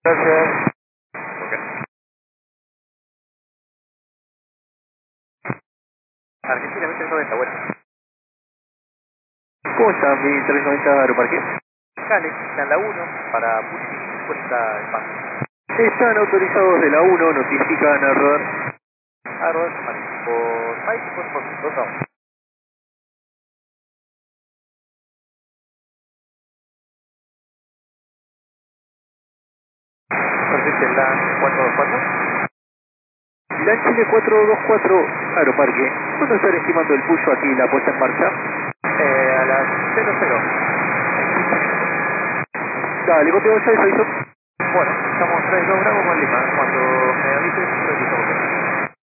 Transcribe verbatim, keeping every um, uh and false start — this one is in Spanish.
Gracias. Ok. Argentina mil trescientos noventa, bueno. ¿Cómo está mi tres noventa Aeroparque? Dale, está en la uno para Puchi, cuenta el paso. Están autorizados de la uno, notifican a rodar. Arroz, por Mike, por por dos a uno. Perfecto, la cuatro dos cuatro. La Chile cuatro dos cuatro Aeroparque. ¿Cuándo están estimando el pulso aquí, la puesta en marcha? Eh, a las cero cero. Dale, copio dos, aviso. Bueno, estamos tres dos Bravo con Lima. Cuando me avises, estoy listo.